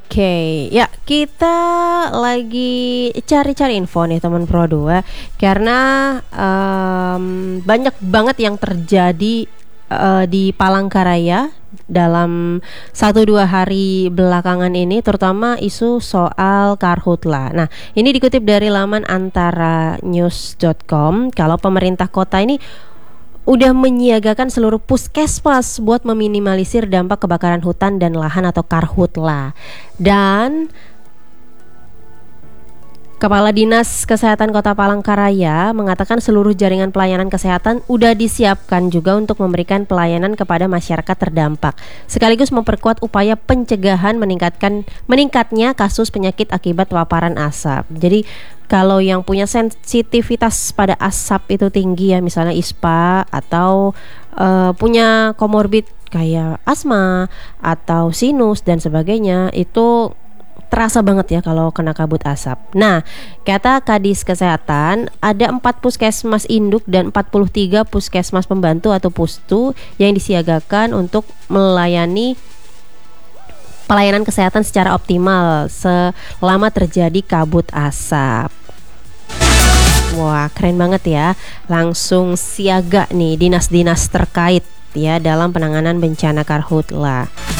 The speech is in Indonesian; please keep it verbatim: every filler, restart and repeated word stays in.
Oke, ya kita lagi cari-cari info nih teman Pro dua karena em, banyak banget yang terjadi eh, di Palangkaraya dalam satu dua hari belakangan ini, terutama isu soal karhutla. Nah, ini dikutip dari laman antara news dot com kalau pemerintah kota ini udah menyiagakan seluruh puskesmas buat meminimalisir dampak kebakaran hutan dan lahan atau karhutla. Dan Kepala Dinas Kesehatan Kota Palangkaraya mengatakan seluruh jaringan pelayanan kesehatan udah disiapkan juga untuk memberikan pelayanan kepada masyarakat terdampak, sekaligus memperkuat upaya pencegahan meningkatkan meningkatnya kasus penyakit akibat paparan asap. Jadi kalau yang punya sensitivitas pada asap itu tinggi ya, misalnya ispa atau uh, punya komorbid kayak asma atau sinus dan sebagainya, itu terasa banget ya kalau kena kabut asap. Nah, kata Kadis Kesehatan, ada empat puskesmas induk dan empat puluh tiga puskesmas pembantu atau pustu yang disiagakan untuk melayani pelayanan kesehatan secara optimal selama terjadi kabut asap. Wah, keren banget ya. Langsung siaga nih dinas-dinas terkait ya dalam penanganan bencana karhutla.